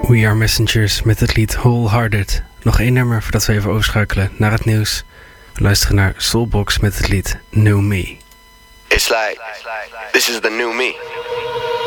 We Are Messengers met het lied Wholehearted. Nog één nummer voordat we even overschakelen naar het nieuws. We luisteren naar Soulbox met het lied New Me. It's like, this is the new me.